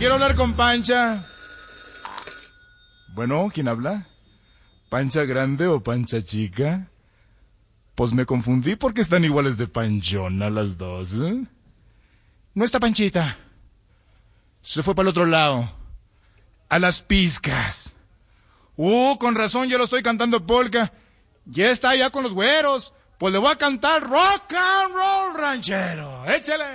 quiero hablar con Pancha. Bueno, ¿quién habla? ¿Pancha grande o Pancha chica? Pues me confundí porque están iguales de panchona las dos, ¿eh? No está Panchita. Se fue para el otro lado. A las pizcas. Con razón yo lo estoy cantando polka. Ya está allá con los güeros. Pues le voy a cantar rock and roll ranchero. Échale.